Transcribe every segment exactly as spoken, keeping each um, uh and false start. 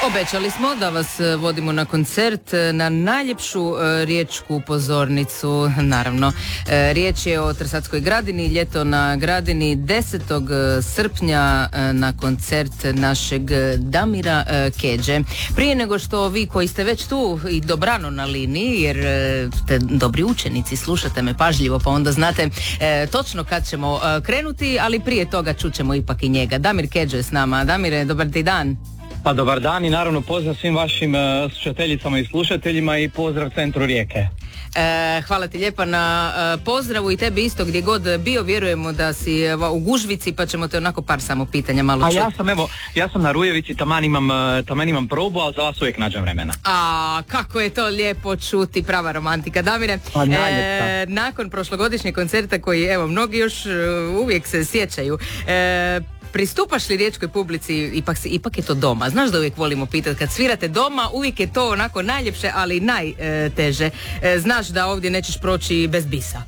Obećali smo da vas vodimo na koncert na najljepšu riječku pozornicu, naravno. Riječ je o Trsatskoj Gradini, ljeto na Gradini desetog srpnja na koncert našeg Damira Kedže. Prije nego što vi koji ste već tu i dobrano na liniji, jer ste dobri učenici, slušate me pažljivo pa onda znate točno kad ćemo krenuti, ali prije toga čućemo ipak i njega. Damir Kedže je s nama. Damire, dobar ti dan. Pa dobar dan i naravno pozdrav svim vašim uh, slušateljicama i slušateljima i pozdrav Centru Rijeke. E, hvala ti lijepa na uh, pozdravu i tebi isto gdje god bio, vjerujemo da si uh, u gužvici pa ćemo te onako par samo pitanja malo čuti. A ja sam evo, ja sam na Rujevici, taman imam, uh, taman imam probu, ali za vas uvijek nađem vremena. A kako je to lijepo čuti, prava romantika. Damire, pa, e, nakon prošlogodišnjeg koncerta koji evo mnogi još uh, uvijek se sjećaju, e, pristupaš li riječkoj publici, ipak, ipak je to doma. Znaš da uvijek volimo pitati, kad svirate doma, uvijek je to onako najljepše, ali i najteže. Znaš da ovdje nećeš proći bez bisa.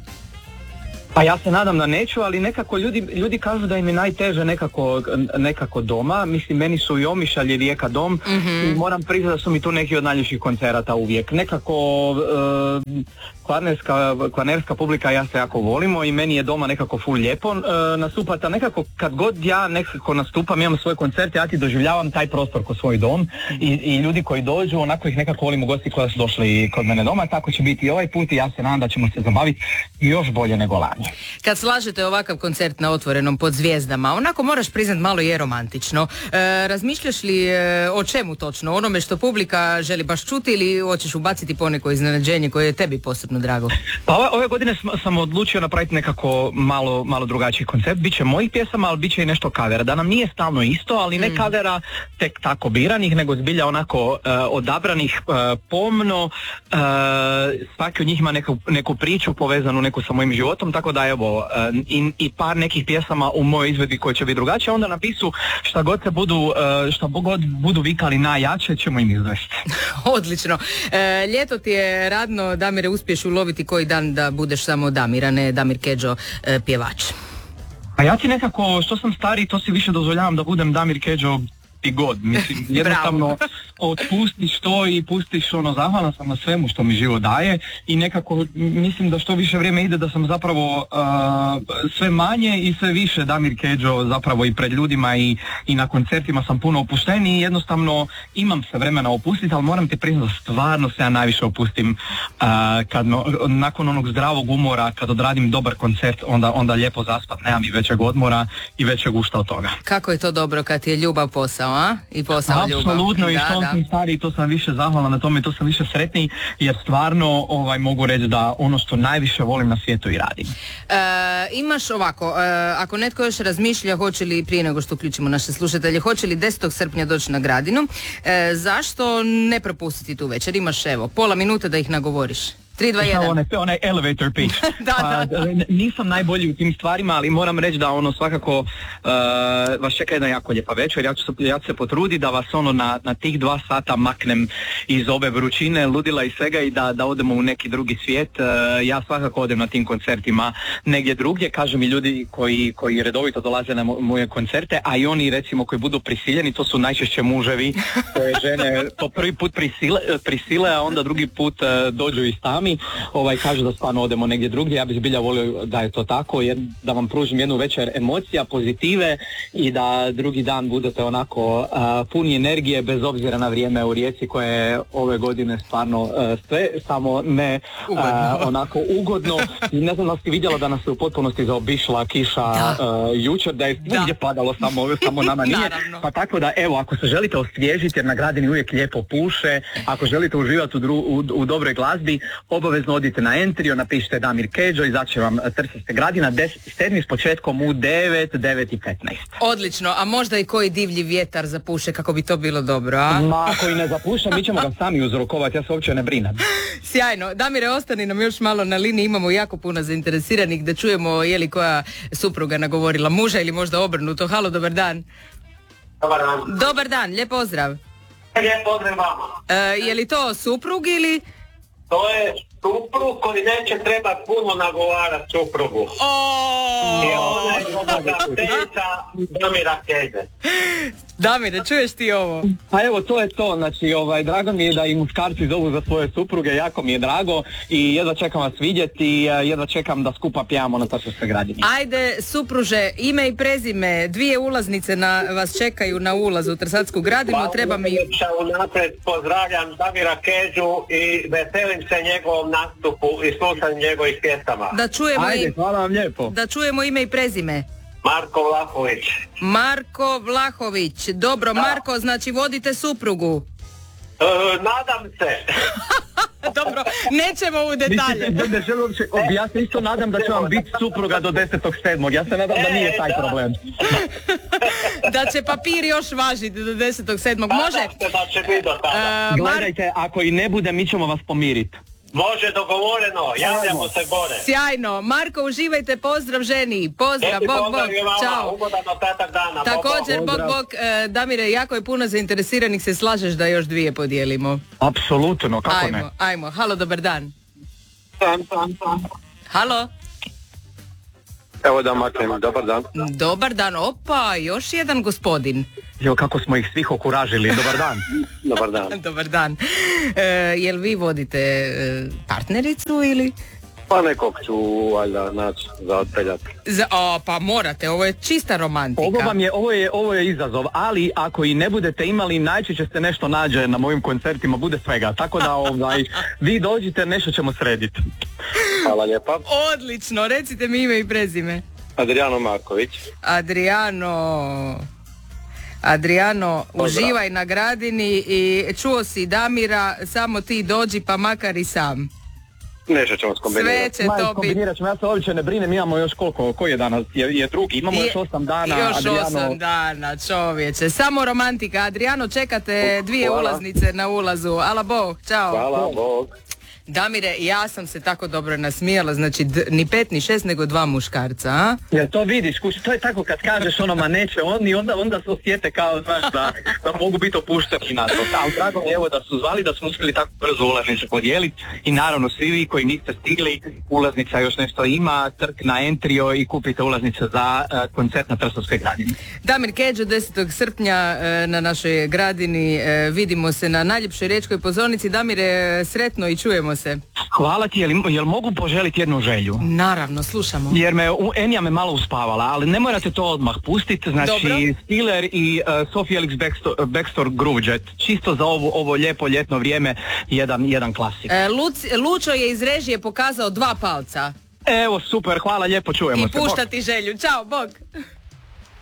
Pa ja se nadam da neću, ali nekako ljudi, ljudi kažu da im je najteže nekako, nekako doma. Mislim, meni su i Omišalj i Rijeka dom, mm-hmm. i moram priznati da su mi tu neki od najljepših koncerata uvijek. Nekako e, kvarnerska, kvarnerska publika, ja se jako volimo i meni je doma nekako full lijepo e, nastupati, a nekako kad god ja nekako nastupam, imam svoj koncert, ja ti doživljavam taj prostor ko svoj dom i, i ljudi koji dođu, onako ih nekako volim ugostiti koja su došli kod mene doma, tako će biti i ovaj put i ja se nadam da ćemo se zabaviti još bolje nego lani. Kad slažete ovakav koncert na otvorenom pod zvijezdama, onako moraš priznat malo je romantično. E, razmišljaš li e, o čemu točno? Onome što publika želi baš čuti ili hoćeš ubaciti poneko iznenađenje koje je tebi posebno drago? Pa ove, ove godine sam, sam odlučio napraviti nekako malo, malo drugačiji koncept. Biće mojih pjesama, ali biće i nešto kavera. Da nam nije stalno isto, ali ne mm. kavera tek tako biranih, nego zbilja onako uh, odabranih uh, pomno. Uh, svaki od njih ima neku, neku priču povezanu neku sa mojim životom, tako da evo i, i par nekih pjesama u mojoj izvedbi koje će biti drugačije, onda napisu šta god se budu, šta god budu vikali najjače, ćemo im izvesti. Odlično. E, ljeto ti je radno, Damire, uspješ uloviti koji dan da budeš samo Damir, a ne Damir Kedžo e, pjevač? A ja ti nekako, što sam stariji, to si više dozvoljavam da budem Damir Kedžo i god, mislim, jednostavno otpustiš to i pustiš ono, zahvalan sam na svemu što mi život daje i nekako mislim da što više vrijeme ide da sam zapravo uh, sve manje i sve više Damir Kedžo zapravo i pred ljudima i, i na koncertima sam puno opušteniji i jednostavno imam se vremena opustiti, ali moram ti priznati da stvarno se ja najviše opustim uh, kad no, nakon onog zdravog umora, kad odradim dobar koncert, onda, onda lijepo zaspat, nemam i većeg odmora i većeg ušta od toga. Kako je to dobro kad je ljubav posao? A? I posao ljubav. Apsolutno, i da, što sam stariji, to sam više zahvalan na tome, to sam više sretniji, jer stvarno ovaj, mogu reći da ono što najviše volim na svijetu i radim. E, imaš ovako, e, ako netko još razmišlja, hoće li, prije nego što uključimo naše slušatelje, hoće li desetog srpnja doći na Gradinu, e, zašto ne propustiti tu večer? Imaš evo, pola minute da ih nagovoriš. tri, dva, jedan. Onaj, onaj elevator pitch. da, da, da. Uh, nisam najbolji u tim stvarima, ali moram reći da ono svakako uh, vas čeka jedna jako lijepa večer. Ja ću, ja ću se potruditi da vas ono na, na tih dva sata maknem iz ove vrućine, ludila i svega i da, da odemo u neki drugi svijet. Uh, ja svakako odem na tim koncertima negdje drugdje. Kažu mi ljudi koji, koji redovito dolaze na moje koncerte, a i oni recimo koji budu prisiljeni, to su najčešće muževi koje žene po prvi put prisile, prisile a onda drugi put uh, dođu i sami. Ovaj, kažu da stvarno odemo negdje drugdje, ja bih zbilja volio da je to tako, jer da vam pružim jednu večer emocija, pozitive i da drugi dan budete onako uh, puni energije bez obzira na vrijeme u Rijeci koje je ove godine stvarno uh, sve, samo ne uh, onako ugodno. Ne znam da ste vidjela da nas je u potpunosti zaobišla kiša uh, jučer, da je svugdje padalo, samo, samo nama nije. Pa tako da evo, ako se želite osvježiti, jer na Gradini uvijek lijepo puše, ako želite uživati u, dru, u, u dobroj glazbi, obavezno odite na Entrio, napišite Damir Kedžo, izaće vam Trsatska Gradina, sedmi s početkom u devet, devet i petnaest. Odlično, a možda i koji divlji vjetar zapuše kako bi to bilo dobro, a? Ma, ako i ne zapuše, mi ćemo ga sami uzrokovati, ja se uopće ne brinem. Sjajno, Damire, ostani nam još malo na liniji, imamo jako puno zainteresiranih da čujemo je li koja supruga nagovorila muža ili možda obrnuto. Halo, dobar dan. Dobar dan. Dobar dan, lijep pozdrav. Lijep pozdrav vama. E, je li to suprug ili... To je suprug koji neće trebati puno nagovarati suprugu. Oooo! I ona je ravnateljica Damira Kedže. Damire, čuješ ti ovo? Pa evo, to je to, znači, ovaj, drago mi je da i muškarci zovu za svoje supruge, jako mi je drago i jedva čekam vas vidjeti i jedva čekam da skupa pijamo na Trstavskoj gradini. Ajde, supruže, ime i prezime, dvije ulaznice na, vas čekaju na ulazu u Trsatsku gradinu, Hvala treba mi... Unaprijed pozdravljam Damira Keđu i veselim se njegovom nastupu i slušanju njegovih pjesama. Da čujemo, Ajde, im, hvala vam lijepo. da čujemo ime i prezime. Marko Vlahović. Marko Vlahović, dobro, Marko, znači vodite suprugu. E, nadam se. Dobro, nećemo u detalje. Mislite, ne želim uopće, ja se isto nadam da će vam biti supruga do desetog sedmog Ja se nadam da nije taj problem. Da će papir još važiti do desetog sedmog Može? Nadam se da će biti do tada. Uh, Mar- Gledajte, ako i ne bude, mi ćemo vas pomiriti. Može, dogovoreno, javljamo se gore. Sjajno, Marko, uživajte, pozdrav ženi, pozdrav, Lijepi bog, bog, pozdrav i vama, čao. ugodan ostatak dana. Također, bog, Pozdrav. bog, e, Damire, jako je puno zainteresiranih, se slažeš da još dvije podijelimo. Apsolutno, kako Ajmo, ne? ajmo, halo, dobar dan. Sam, sam, sam. Halo, Evo da maknem, dobar dan. dobar dan, opa, još jedan gospodin. Jo, kako smo ih svih okuražili, dobar dan. Dobar dan. Dobar dan. E, jel vi vodite e, partnericu ili? Pa nekog ću valjda naći za odpeljat. Za, o, pa morate, ovo je čista romantika. Ovo vam je, ovo je, ovo je izazov, ali ako i ne budete imali, najčešće se nešto nađe na mojim koncertima, bude svega. Tako da ovaj, vi dođite, nešto ćemo srediti. Hvala lijepa. Odlično, recite mi ime i prezime. Adriano Marković. Adriano... Adriano, Pozdrav. uživaj na gradini i čuo si Damira, samo ti dođi pa makar i sam. Nešto ćemo Sve skombinirati. će Ma, to biti. kombinirat ćemo, ja se uopće ne brinem, imamo još koliko, koji je danas, je, je drugi, imamo još osam dana, Još Adriano. osam dana, čovječe. Samo romantika. Adriano, čekate dvije Hvala. ulaznice na ulazu. Ala Bog, čao. Hvala, Bog. Damire, ja sam se tako dobro nasmijala, znači d- ni pet ni šest nego dva muškarca, a? Jel to vidiš, kuć, to je tako kad kažeš ono ma neće oni, onda, onda se osjete kao, znaš, da, da mogu biti opušteni na to. Ali drago mi je evo da su zvali, da smo uspjeli tako brzo ulaznice podijeliti i naravno svi vi koji niste stigli, ulaznica još nešto ima, trk na Entrio i kupite ulaznice za uh, koncert na Trstavskoj gradini. Damir Keđo, desetog srpnja e, na našoj gradini, e, vidimo se na najljepšoj riječkoj pozornici. Damire, sretno i čujemo se. Hvala ti, jel, jel mogu poželiti jednu želju? Naravno, slušamo. Jer me, u- Enija me malo uspavala, ali ne morate to odmah pustiti, znači Dobro. Steeler i uh, Sophie Elix Backstore, Backstore Groove Jet, čisto za ovo, ovo lijepo ljetno vrijeme, jedan, jedan klasik. E, Luc- Lučo je iz režije pokazao dva palca Evo, super, hvala lijepo, čujemo i se. Bok. pušta ti želju. Ćao, bog.